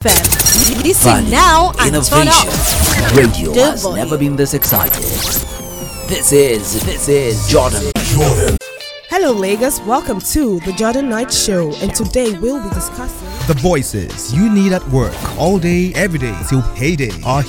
FM. Listen Value, now and turn innovation. up. Radio The has volume. never been this excited. This is Jordan. Hello Lagos, welcome to the Jordan Knight Show, and today we'll be discussing The voices you need at work all day, every day till payday are